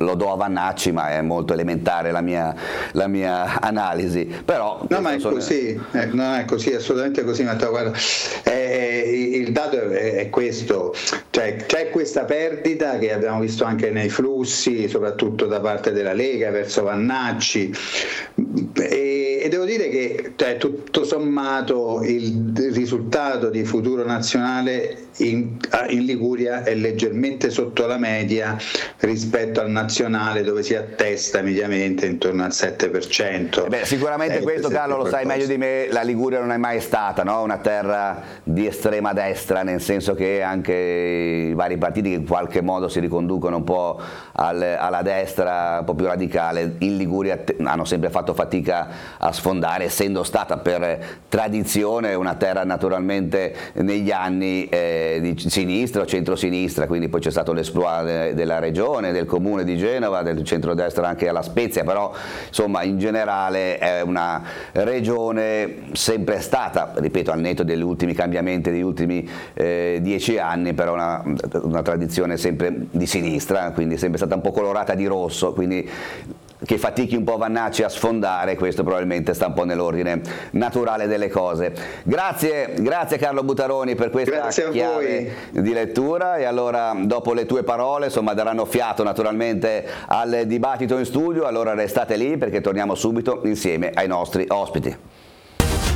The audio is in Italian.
lo do a Vannacci, ma è molto elementare la mia analisi. Però no, ma è così, no, è così, assolutamente così, Matteo. Guarda, il dato è questo, cioè c'è questa perdita che abbiamo visto anche nei flussi, soprattutto da parte della Lega verso Vannacci, e devo dire che tutto sommato il risultato di Futuro Nazionale in Liguria è leggermente sotto la media rispetto al nazionale, dove si attesta mediamente intorno al 7%. Sicuramente questo, Carlo, lo sai meglio di me, la Liguria non è mai stata, no? Una terra di estrema destra, nel senso che anche i vari partiti che in qualche modo si riconducono un po' alla destra un po' più radicale in Liguria hanno sempre fatto fatica a sfondare, essendo stata per tradizione una terra naturalmente negli anni di sinistra o centrosinistra, quindi poi c'è stato l'esploit della regione, del comune di Genova, del centrodestra anche alla Spezia, però insomma in generale è una regione sempre stata, ripeto, al netto degli ultimi cambiamenti degli ultimi 10 anni, però una tradizione sempre di sinistra, quindi è sempre stata un po' colorata di rosso, quindi che fatichi un po' Vannacci a sfondare, questo probabilmente sta un po' nell'ordine naturale delle cose. Grazie Carlo Butaroni per questa chiave di lettura, e allora dopo le tue parole insomma daranno fiato naturalmente al dibattito in studio, allora restate lì perché torniamo subito insieme ai nostri ospiti.